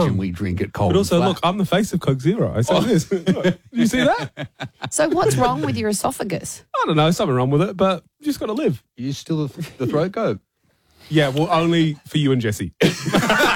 imagine we drink it cold. But also, and flat. look, I'm the face of Coke Zero. I say this. Look, you see that? So what's wrong with your esophagus? I don't know, something wrong with it, but you just got to live. You still the throat go. Yeah, well, only for you and Jesse.